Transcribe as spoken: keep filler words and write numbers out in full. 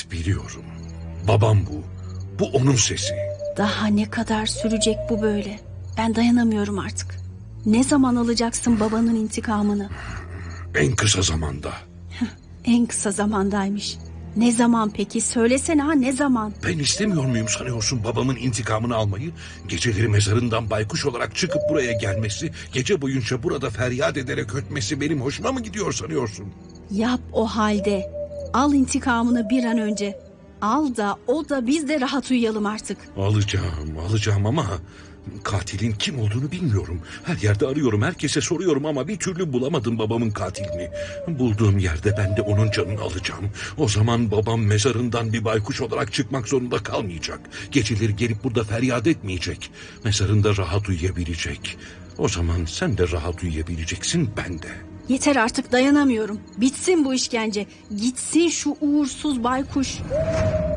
Evet, biliyorum. Babam bu. Bu onun sesi. Daha ne kadar sürecek bu böyle? Ben dayanamıyorum artık. Ne zaman alacaksın babanın intikamını? En kısa zamanda. En kısa zamandaymış. Ne zaman peki? Söylesene ha, ne zaman? Ben istemiyor muyum sanıyorsun babamın intikamını almayı? Geceleri mezarından baykuş olarak çıkıp buraya gelmesi, gece boyunca burada feryat ederek ötmesi benim hoşuma mı gidiyor sanıyorsun? Yap o halde. Al intikamını bir an önce. Al da o da biz de rahat uyuyalım artık. Alacağım, alacağım ama katilin kim olduğunu bilmiyorum. Her yerde arıyorum, herkese soruyorum ama bir türlü bulamadım babamın katilini. Bulduğum yerde ben de onun canını alacağım. O zaman babam mezarından bir baykuş olarak çıkmak zorunda kalmayacak. Geceleri gelip burada feryat etmeyecek. Mezarında rahat uyuyabilecek. O zaman sen de rahat uyuyabileceksin, ben de. Yeter artık, dayanamıyorum. Bitsin bu işkence. Gitsin şu uğursuz baykuş.